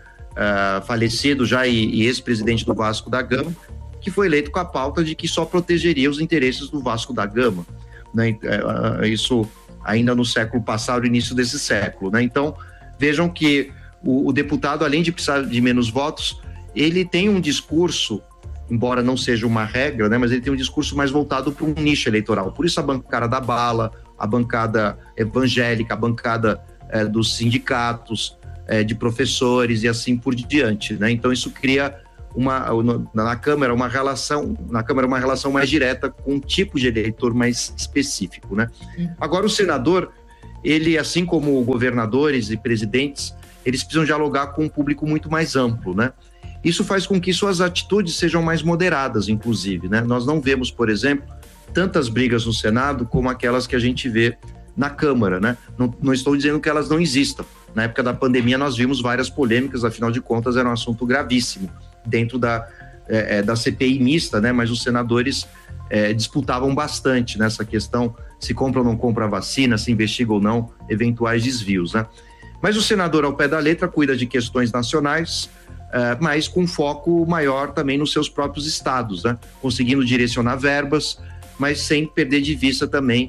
falecido já e ex-presidente do Vasco da Gama, que foi eleito com a pauta de que só protegeria os interesses do Vasco da Gama. né? Isso ainda no século passado, início desse século, né? Então, vejam que o deputado, além de precisar de menos votos, ele tem um discurso, embora não seja uma regra, né? Mas ele tem um discurso mais voltado para um nicho eleitoral. Por isso a bancada da bala, a bancada evangélica, a bancada dos sindicatos, de professores e assim por diante, né? Então isso cria na Câmara uma relação mais direta com um tipo de eleitor mais específico, né? Agora o senador, ele, assim como governadores e presidentes, eles precisam dialogar com um público muito mais amplo, né? Isso faz com que suas atitudes sejam mais moderadas, inclusive, né? Nós não vemos, por exemplo, tantas brigas no Senado como aquelas que a gente vê na Câmara, né? Não estou dizendo que elas não existam. Na época da pandemia nós vimos várias polêmicas, afinal de contas era um assunto gravíssimo dentro da CPI mista, né? Mas os senadores disputavam bastante nessa questão, se compra ou não compra a vacina, se investiga ou não eventuais desvios, né? Mas o senador, ao pé da letra, cuida de questões nacionais, mas com foco maior também nos seus próprios estados, né? Conseguindo direcionar verbas, mas sem perder de vista também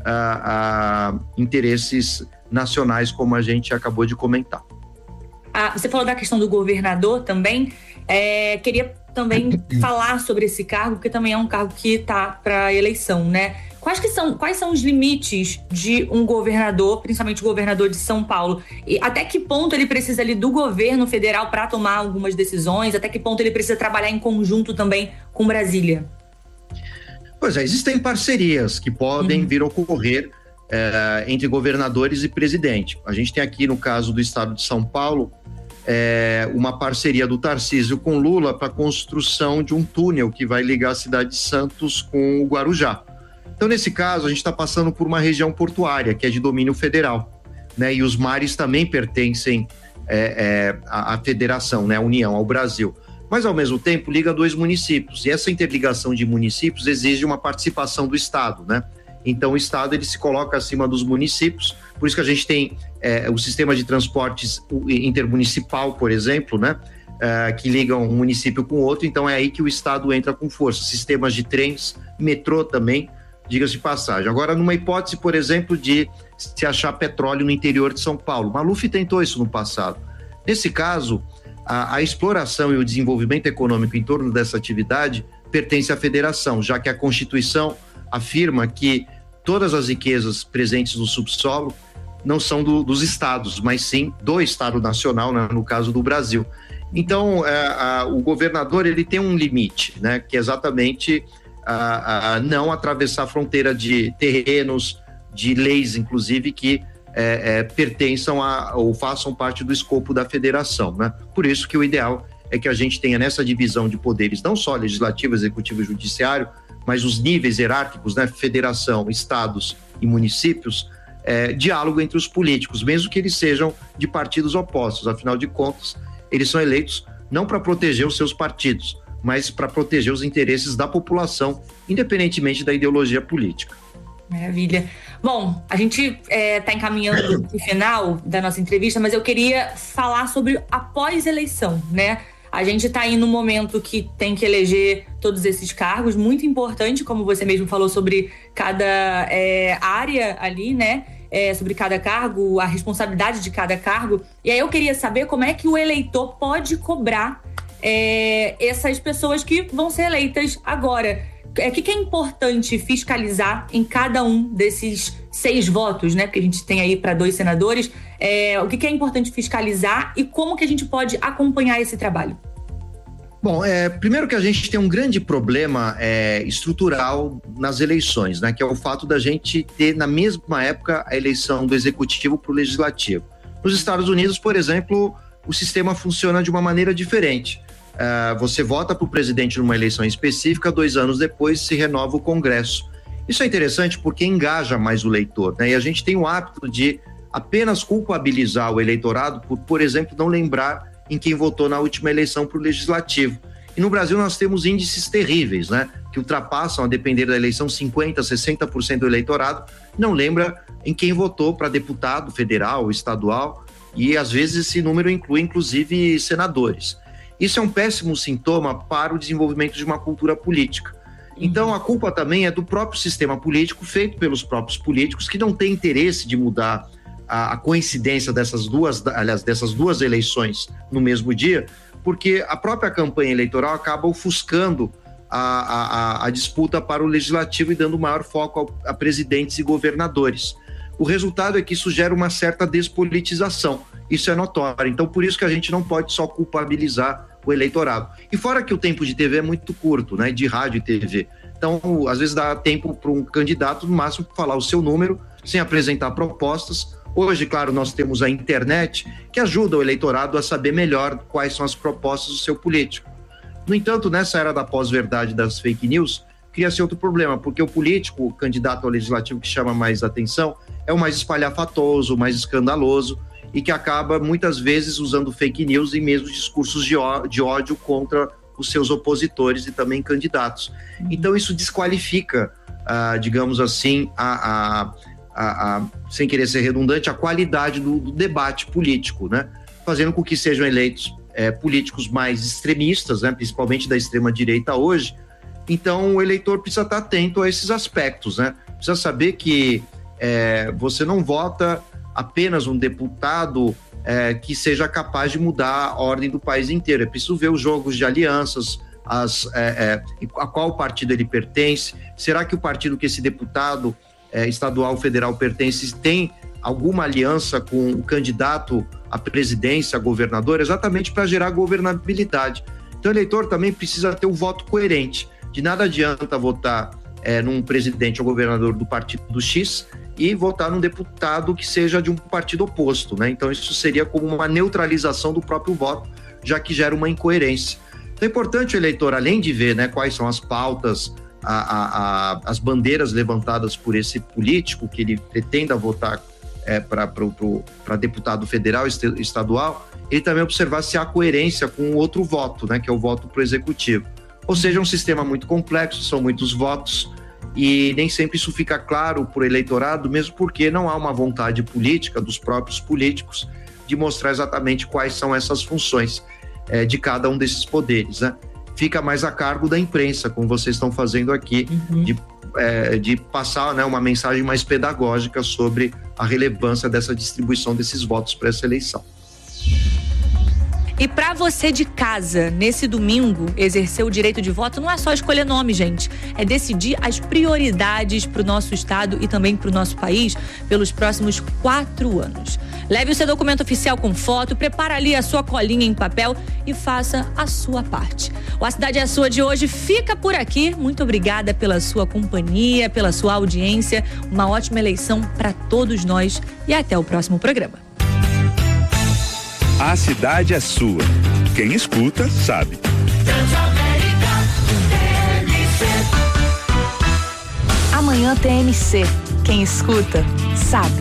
interesses nacionais, como a gente acabou de comentar. Você falou da questão do governador também. Queria também falar sobre esse cargo, porque também é um cargo que está para eleição, né? Quais são os limites de um governador, principalmente o governador de São Paulo? E até que ponto ele precisa ali do governo federal para tomar algumas decisões? Até que ponto ele precisa trabalhar em conjunto também com Brasília? Pois existem parcerias que podem vir a ocorrer entre governadores e presidente. A gente tem aqui, no caso do estado de São Paulo, uma parceria do Tarcísio com Lula para a construção de um túnel que vai ligar a cidade de Santos com o Guarujá. Então, nesse caso, a gente está passando por uma região portuária, que é de domínio federal, né? E os mares também pertencem à federação, né? À União, ao Brasil. Mas, ao mesmo tempo, liga 2 municípios. E essa interligação de municípios exige uma participação do Estado, né? Então, o Estado ele se coloca acima dos municípios. Por isso que a gente tem o sistema de transportes intermunicipal, por exemplo, né? Que ligam um município com o outro. Então, é aí que o Estado entra com força. Sistemas de trens, metrô também, diga-se de passagem. Agora, numa hipótese, por exemplo, de se achar petróleo no interior de São Paulo. Maluf tentou isso no passado. Nesse caso, a exploração e o desenvolvimento econômico em torno dessa atividade pertence à federação, já que a Constituição afirma que todas as riquezas presentes no subsolo não são dos estados, mas sim do Estado Nacional, né, no caso do Brasil. Então, o governador ele tem um limite, né, que é exatamente não atravessar a fronteira de terrenos, de leis, inclusive, que pertençam ou façam parte do escopo da federação, né? Por isso que o ideal é que a gente tenha nessa divisão de poderes, não só legislativo, executivo e judiciário, mas os níveis hierárquicos, né? Federação, estados e municípios, diálogo entre os políticos, mesmo que eles sejam de partidos opostos. Afinal de contas, eles são eleitos não para proteger os seus partidos, mas para proteger os interesses da população, independentemente da ideologia política. Maravilha. Bom, a gente está encaminhando o final da nossa entrevista, mas eu queria falar sobre a pós-eleição, né? A gente está aí no momento que tem que eleger todos esses cargos, muito importante, como você mesmo falou, sobre cada área ali, né? Sobre cada cargo, a responsabilidade de cada cargo. E aí eu queria saber como é que o eleitor pode cobrar essas pessoas que vão ser eleitas agora. O que é importante fiscalizar em cada um desses 6 votos, né? Porque a gente tem aí para 2 senadores. O que é importante fiscalizar e como que a gente pode acompanhar esse trabalho? Bom, primeiro que a gente tem um grande problema estrutural nas eleições, né? Que é o fato da gente ter, na mesma época, a eleição do executivo para o legislativo. Nos Estados Unidos, por exemplo, o sistema funciona de uma maneira diferente. Você vota para o presidente numa eleição específica, 2 anos depois se renova o Congresso. Isso é interessante porque engaja mais o eleitor, né? E a gente tem o hábito de apenas culpabilizar o eleitorado por exemplo, não lembrar em quem votou na última eleição para o legislativo. E no Brasil nós temos índices terríveis, né? Que ultrapassam, a depender da eleição, 50%, 60% do eleitorado não lembra em quem votou para deputado federal, estadual, e às vezes esse número inclui inclusive senadores. Isso é um péssimo sintoma para o desenvolvimento de uma cultura política. Então a culpa também é do próprio sistema político, feito pelos próprios políticos, que não tem interesse de mudar a coincidência dessas duas eleições no mesmo dia, porque a própria campanha eleitoral acaba ofuscando a disputa para o legislativo e dando maior foco a presidentes e governadores. O resultado é que isso gera uma certa despolitização, isso é notório. Então, por isso que a gente não pode só culpabilizar o eleitorado. E fora que o tempo de TV é muito curto, né, de rádio e TV. Então, às vezes dá tempo para um candidato, no máximo, falar o seu número, sem apresentar propostas. Hoje, claro, nós temos a internet, que ajuda o eleitorado a saber melhor quais são as propostas do seu político. No entanto, nessa era da pós-verdade das fake news, cria-se outro problema, porque o político, o candidato ao legislativo que chama mais atenção, é o mais espalhafatoso, o mais escandaloso, e que acaba muitas vezes usando fake news e mesmo discursos de ódio contra os seus opositores e também candidatos. Então isso desqualifica, digamos assim, sem querer ser redundante, a qualidade do debate político, né? Fazendo com que sejam eleitos políticos mais extremistas, né? Principalmente da extrema-direita hoje. Então o eleitor precisa estar atento a esses aspectos, né? Precisa saber que você não vota apenas um deputado que seja capaz de mudar a ordem do país inteiro. É preciso ver os jogos de alianças, a qual partido ele pertence. Será que o partido que esse deputado estadual, federal pertence tem alguma aliança com o candidato à presidência, a governador, exatamente para gerar governabilidade. Então o eleitor também precisa ter um voto coerente. De nada adianta votar num presidente ou governador do partido X e votar num deputado que seja de um partido oposto, né? Então isso seria como uma neutralização do próprio voto, já que gera uma incoerência. Então é importante o eleitor, além de ver, né, quais são as pautas, as bandeiras levantadas por esse político que ele pretenda votar para deputado federal, estadual, ele também observar se há coerência com o outro voto, né, que é o voto para o executivo. Ou seja, é um sistema muito complexo, são muitos votos, e nem sempre isso fica claro para o eleitorado, mesmo porque não há uma vontade política dos próprios políticos de mostrar exatamente quais são essas funções de cada um desses poderes, né? Fica mais a cargo da imprensa, como vocês estão fazendo aqui, de passar, né, uma mensagem mais pedagógica sobre a relevância dessa distribuição desses votos para essa eleição. E para você de casa, nesse domingo, exercer o direito de voto não é só escolher nome, gente. É decidir as prioridades para o nosso estado e também para o nosso país pelos próximos 4 anos. Leve o seu documento oficial com foto, prepara ali a sua colinha em papel e faça a sua parte. O A Cidade é Sua de hoje fica por aqui. Muito obrigada pela sua companhia, pela sua audiência. Uma ótima eleição para todos nós e até o próximo programa. A cidade é sua. Quem escuta, sabe. Amanhã TMC. Quem escuta, sabe.